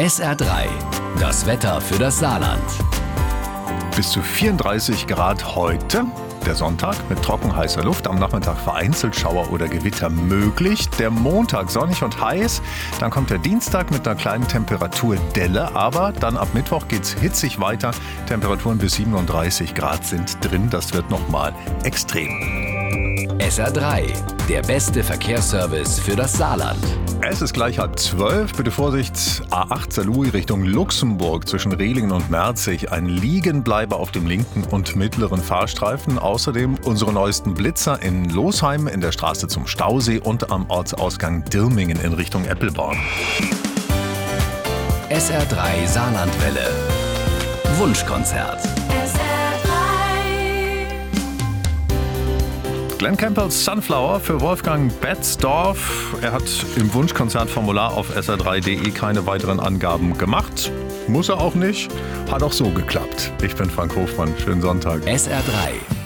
SR3, das Wetter für das Saarland. Bis zu 34 Grad heute. Der Sonntag mit trocken heißer Luft, am Nachmittag vereinzelt Schauer oder Gewitter möglich. Der Montag sonnig und heiß. Dann kommt der Dienstag mit einer kleinen Temperaturdelle. Aber dann ab Mittwoch geht's hitzig weiter. Temperaturen bis 37 Grad sind drin. Das wird nochmal extrem. SR3, der beste Verkehrsservice für das Saarland. Es ist gleich 11:30. Bitte Vorsicht, A8 Saarlouis Richtung Luxemburg zwischen Rehlingen und Merzig. Ein Liegenbleiber auf dem linken und mittleren Fahrstreifen. Außerdem unsere neuesten Blitzer in Losheim, in der Straße zum Stausee und am Ortsausgang Dirmingen in Richtung Eppelborn. SR3 Saarlandwelle. Wunschkonzert. Glenn Campbells Sunflower für Wolfgang Betzdorf. Er hat im Wunschkonzertformular auf sr3.de keine weiteren Angaben gemacht. Muss er auch nicht. Hat auch so geklappt. Ich bin Frank Hofmann. Schönen Sonntag. SR3